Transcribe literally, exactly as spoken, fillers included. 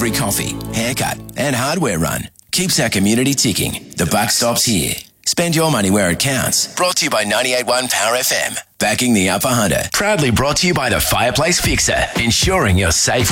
every coffee, haircut and hardware run keeps our community ticking. The buck stops here. Spend your money where it counts. Brought to you by ninety-eight point one Power F M. Backing the Upper Hunter. Proudly brought to you by the Fireplace Fixer. Ensuring you're safe